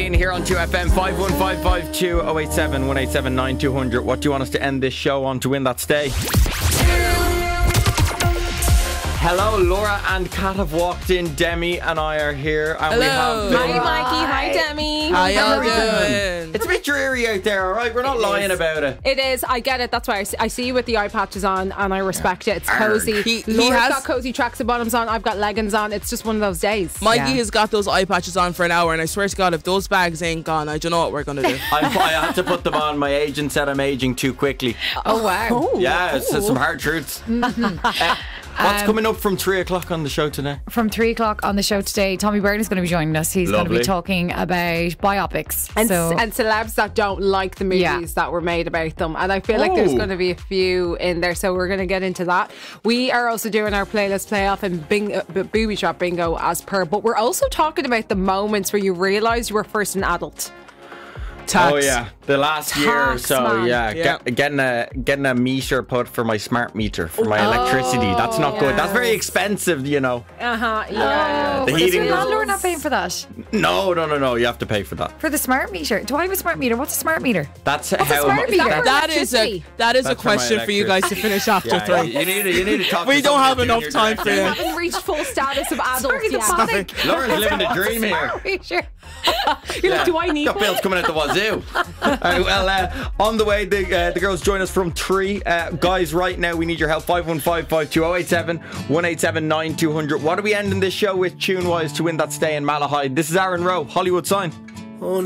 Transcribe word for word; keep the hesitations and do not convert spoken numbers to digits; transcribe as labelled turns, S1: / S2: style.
S1: In here on two F M, five one five five two oh eight seven one eight seven nine two hundred. What do you want us to end this show on to win that stay? Hello, Laura and Kat have walked in. Demi and I are here. And
S2: Hello.
S1: We have
S3: Hi, Mikey. Hi, Demi.
S2: How y'all
S1: doing?
S2: doing?
S1: It's a bit dreary out there, alright? We're not
S3: It
S1: lying
S3: is.
S1: about it.
S3: It is. I get it. That's why I see, I see you with the eye patches on, and I respect it. It's cozy.
S2: He- he
S3: Laura's
S2: has-
S3: got cozy tracksuit bottoms on. I've got leggings on. It's just one of those days.
S2: Mikey
S4: Yeah.
S2: has got those eye patches on for an hour, and I swear to God, if those bags ain't gone, I don't know what we're gonna do.
S1: I'm, I had to put them on. My agent said I'm aging too quickly.
S3: Oh wow.
S1: Yeah, it's it's some hard truths. Uh, what's
S4: Um,
S1: coming up from three o'clock on the show today?
S4: From three o'clock on the show today, Tommy Byrne is going to be joining us. He's going to
S1: Lovely.
S4: be talking about biopics.
S3: And,
S4: so,
S3: and celebs that don't like the movies
S4: Yeah.
S3: that were made about them. And I feel like there's
S1: Oh.
S3: going to be a few in there, so we're going to get into that. We are also doing our playlist playoff and bing, uh, b- booby trap bingo as per, but we're also talking about the moments where you realise you were first an adult.
S2: Tax.
S1: Oh yeah, the last year or
S3: Tax,
S1: so.
S3: man.
S1: Yeah,
S2: Yeah.
S1: Get, getting a getting a meter put for my smart meter for my electricity. That's not good. That's very expensive, you know.
S3: Uh huh. Yeah.
S4: oh,
S1: The
S4: but is
S1: heating
S4: your
S1: bills.
S4: landlord not paying for that?
S1: No, no, no, no. You have to pay for that.
S4: For the smart meter? Do I have a smart meter? What's a smart meter?
S1: That's
S4: What's a
S1: how.
S4: smart
S1: mu-
S4: meter?
S1: that-
S2: That is a
S3: Electricity.
S2: that is a
S1: That's for my
S2: question for you guys to finish after
S1: yeah,
S2: three.
S1: you need to, you need to talk.
S2: We
S1: to
S2: don't
S1: somebody
S2: have
S1: in
S2: enough
S1: your
S2: time for
S1: direction.
S3: You
S2: you.
S3: haven't reached full status of adult
S4: Sorry, the
S3: yet.
S4: panic.
S1: Lauren's living the dream here.
S4: Smart meter.
S3: You're like, do I need
S1: Got
S3: one?
S1: bills coming out the wazoo. All right, well, uh, on the way, the uh, the girls join us from three. Uh, guys, right now, we need your help. five one five five two oh eight seven one eight seven nine two hundred. What are we ending this show with tune-wise to win that stay in Malahide? This is Aaron Rowe, Hollywood Sign.